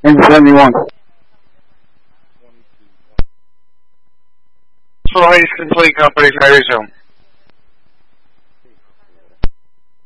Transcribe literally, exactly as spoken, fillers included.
Engine seventy-one. Full haste complete, company, fire zone.